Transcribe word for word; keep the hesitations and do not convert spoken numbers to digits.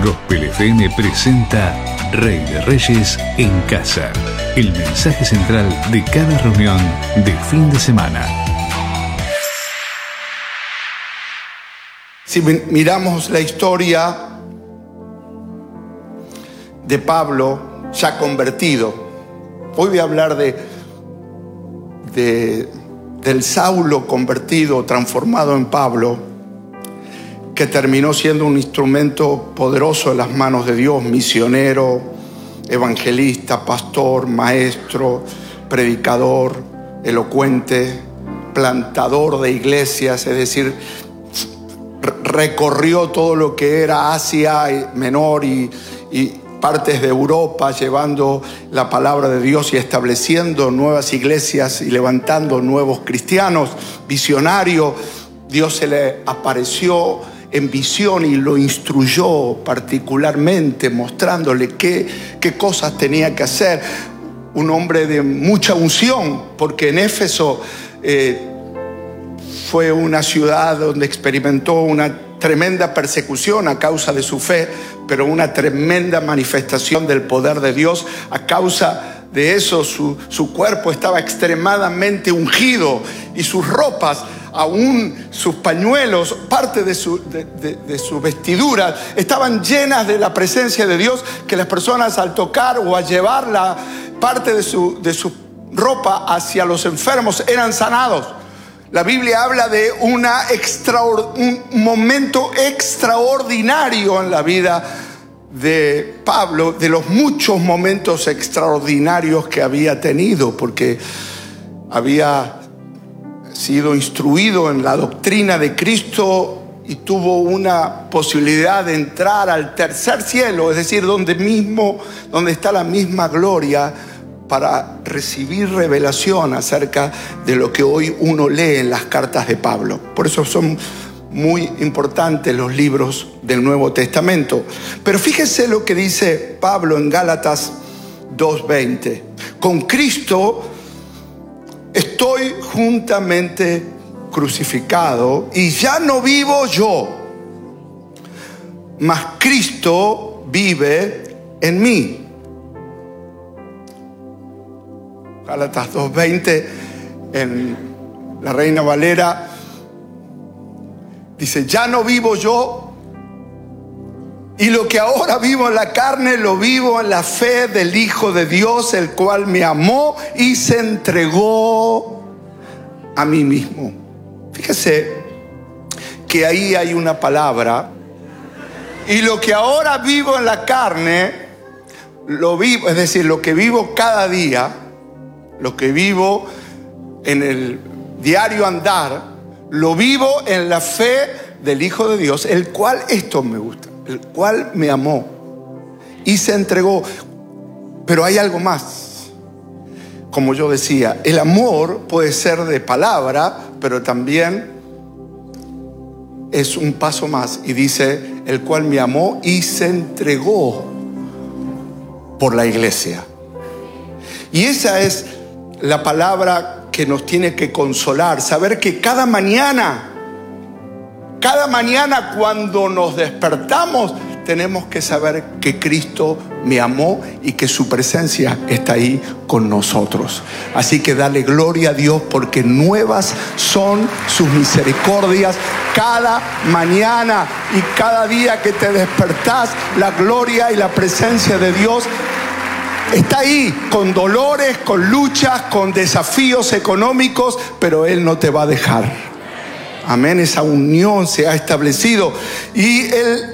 Gospel F M presenta Rey de Reyes en Casa, el mensaje central de cada reunión de fin de semana. Si miramos la historia de Pablo ya convertido, hoy voy a hablar de, de, del Saulo convertido, transformado en Pablo, que terminó siendo un instrumento poderoso en las manos de Dios, misionero, evangelista, pastor, maestro, predicador, elocuente, plantador de iglesias, es decir, recorrió todo lo que era Asia Menor y, y partes de Europa, llevando la palabra de Dios y estableciendo nuevas iglesias y levantando nuevos cristianos. Visionario, Dios se le apareció en visión y lo instruyó particularmente, mostrándole qué, qué cosas tenía que hacer. Un hombre de mucha unción, porque en Éfeso eh, fue una ciudad donde experimentó una tremenda persecución a causa de su fe, pero una tremenda manifestación del poder de Dios. A causa de eso, su, su cuerpo estaba extremadamente ungido y sus ropas, aún sus pañuelos, parte de su, de, de, de su vestidura, estaban llenas de la presencia de Dios, que las personas al tocar o al llevar la parte de su, de su ropa hacia los enfermos eran sanados. La Biblia habla de una extraor, un momento extraordinario en la vida de Pablo, de los muchos momentos extraordinarios que había tenido, porque había sido instruido en la doctrina de Cristo y tuvo una posibilidad de entrar al tercer cielo, es decir, donde mismo, donde está la misma gloria, para recibir revelación acerca de lo que hoy uno lee en las cartas de Pablo. Por eso son muy importantes los libros del Nuevo Testamento. Pero fíjese lo que dice Pablo en Gálatas dos veinte. Con Cristo estoy juntamente crucificado y ya no vivo yo, mas Cristo vive en mí. Gálatas dos veinte en la Reina Valera dice: ya no vivo yo, y lo que ahora vivo en la carne lo vivo en la fe del Hijo de Dios, el cual me amó y se entregó a mí mismo. Fíjese que ahí hay una palabra. Y lo que ahora vivo en la carne, lo vivo, es decir, lo que vivo cada día, lo que vivo en el diario andar, lo vivo en la fe del Hijo de Dios, el cual, esto me gusta, el cual me amó y se entregó. Pero hay algo más. Como yo decía, el amor puede ser de palabra, pero también es un paso más. Y dice, el cual me amó y se entregó por la iglesia. Y esa es la palabra que nos tiene que consolar. Saber que cada mañana, cada mañana cuando nos despertamos, tenemos que saber que Cristo me amó y que su presencia está ahí con nosotros. Así que dale gloria a Dios, porque nuevas son sus misericordias cada mañana, y cada día que te despertás, la gloria y la presencia de Dios está ahí, con dolores, con luchas, con desafíos económicos, pero Él no te va a dejar. Amén, esa unión se ha establecido. Y Él